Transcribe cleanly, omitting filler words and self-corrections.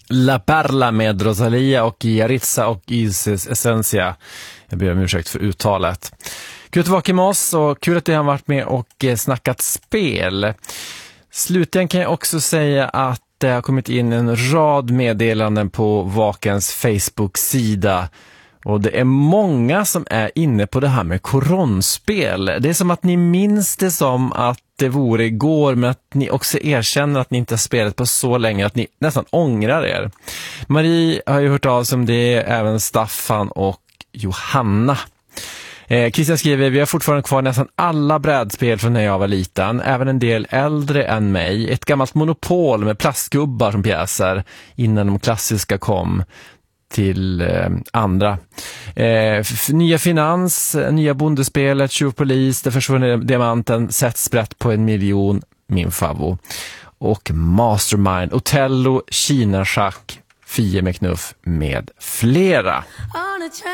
La Perla med Rosalia och Yaritza och Isis Essentia. Jag ber om ursäkt för uttalet. Kul att vara med oss och kul att ni har varit med och snackat spel. Slutligen kan jag också säga att det har kommit in en rad meddelanden på Vakens Facebook-sida. Och det är många som är inne på det här med koronspel. Det är som att ni minns det som att det vore igår, men att ni också erkänner att ni inte har spelat på så länge att ni nästan ångrar er. Marie har ju hört av sig om det, även Staffan och Johanna. Christian skriver, vi har fortfarande kvar nästan alla brädspel från när jag var liten, även en del äldre än mig. Ett gammalt Monopol med plastgubbar som pjäser innan de klassiska kom till andra. Nya Finans, nya Bondespelet, Tjuvpolis, Det försvunna diamanten, Sätt sprätt på 1 miljon, min favvo. Och Mastermind, Otello, Kina-schack, Fie med knuff med flera.